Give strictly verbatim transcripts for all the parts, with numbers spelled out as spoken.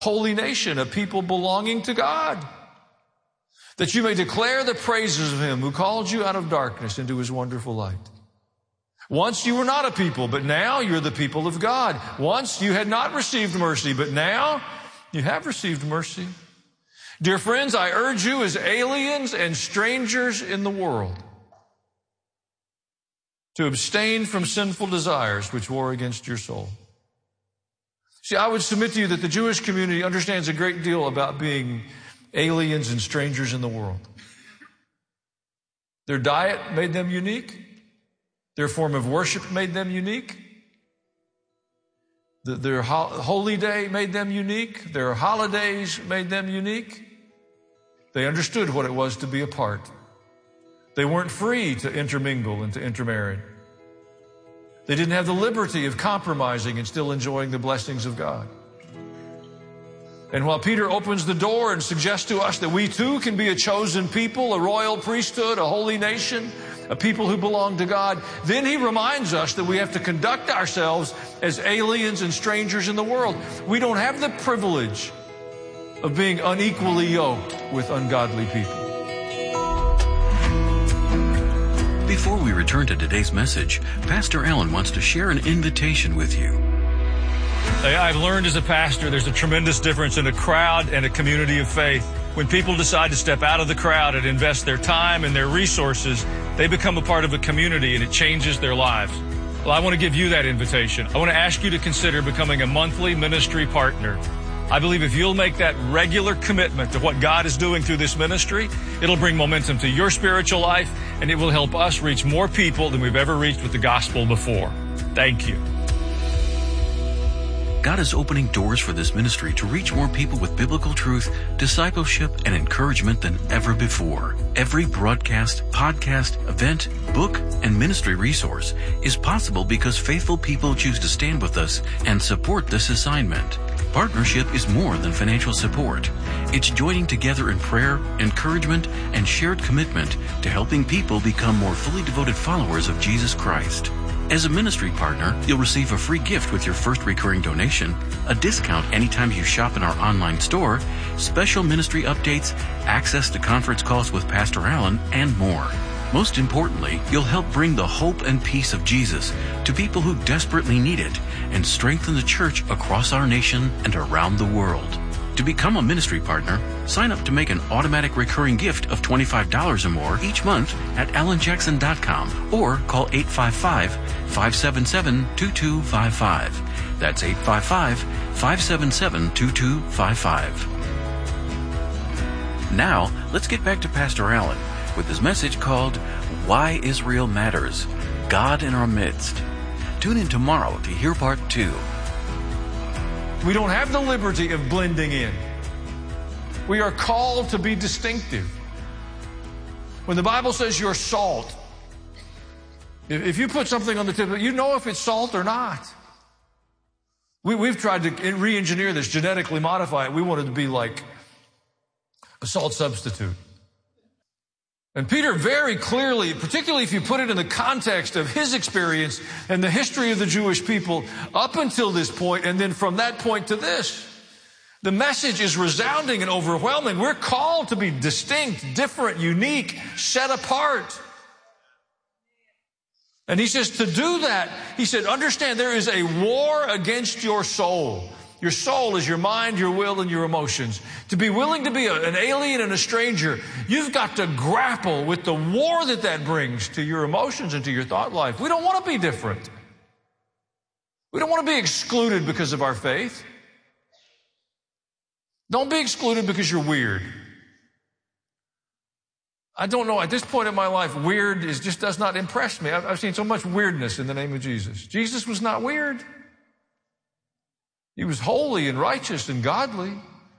holy nation, a people belonging to God, that you may declare the praises of him who called you out of darkness into his wonderful light. Once you were not a people, but now you're the people of God. Once you had not received mercy, but now you have received mercy. Dear friends, I urge you as aliens and strangers in the world to abstain from sinful desires which war against your soul. See, I would submit to you that the Jewish community understands a great deal about being aliens and strangers in the world. Their diet made them unique. Their form of worship made them unique. The, their ho- holy day made them unique. Their holidays made them unique. They understood what it was to be apart. They weren't free to intermingle and to intermarry. They didn't have the liberty of compromising and still enjoying the blessings of God. And while Peter opens the door and suggests to us that we too can be a chosen people, a royal priesthood, a holy nation, a people who belong to God, then he reminds us that we have to conduct ourselves as aliens and strangers in the world. We don't have the privilege of being unequally yoked with ungodly people. Before we return to today's message, Pastor Allen wants to share an invitation with you. I've learned as a pastor there's a tremendous difference in a crowd and a community of faith. When people decide to step out of the crowd and invest their time and their resources, they become a part of a community and it changes their lives. Well, I want to give you that invitation. I want to ask you to consider becoming a monthly ministry partner. I believe if you'll make that regular commitment to what God is doing through this ministry, it'll bring momentum to your spiritual life and it will help us reach more people than we've ever reached with the gospel before. Thank you. God is opening doors for this ministry to reach more people with biblical truth, discipleship, and encouragement than ever before. Every broadcast, podcast, event, book, and ministry resource is possible because faithful people choose to stand with us and support this assignment. Partnership is more than financial support. It's joining together in prayer, encouragement, and shared commitment to helping people become more fully devoted followers of Jesus Christ. As a ministry partner, you'll receive a free gift with your first recurring donation, a discount anytime you shop in our online store, special ministry updates, access to conference calls with Pastor Allen, and more. Most importantly, you'll help bring the hope and peace of Jesus to people who desperately need it and strengthen the church across our nation and around the world. To become a ministry partner, sign up to make an automatic recurring gift of twenty-five dollars or more each month at alan jackson dot com or call eight five five, five seven seven, two two five five. That's eight five five, five seven seven, two two five five. Now, let's get back to Pastor Allen with his message called Why Israel Matters, God in Our Midst. Tune in tomorrow to hear part two. We don't have the liberty of blending in. We are called to be distinctive. When the Bible says you're salt, if you put something on the tip, you know if it's salt or not. We, we've tried to re-engineer this, genetically modify it. We want it to be like a salt substitute. And Peter very clearly, particularly if you put it in the context of his experience and the history of the Jewish people up until this point, and then from that point to this, the message is resounding and overwhelming. We're called to be distinct, different, unique, set apart. And he says to do that, he said, understand there is a war against your soul. Your soul is your mind, your will, and your emotions. To be willing to be a, an alien and a stranger, you've got to grapple with the war that that brings to your emotions and to your thought life. We don't want to be different. We don't want to be excluded because of our faith. Don't be excluded because you're weird. I don't know, at this point in my life, weird is just does not impress me. I've, I've seen so much weirdness in the name of Jesus. Jesus was not weird. He was holy and righteous and godly.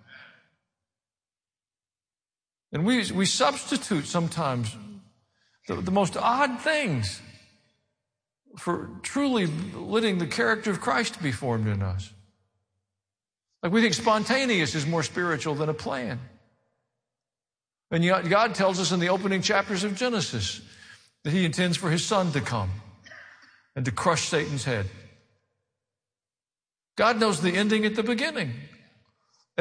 And we, we substitute sometimes the, the most odd things for truly letting the character of Christ be formed in us. Like we think spontaneous is more spiritual than a plan. And yet God tells us in the opening chapters of Genesis that he intends for his son to come and to crush Satan's head. God knows the ending at the beginning.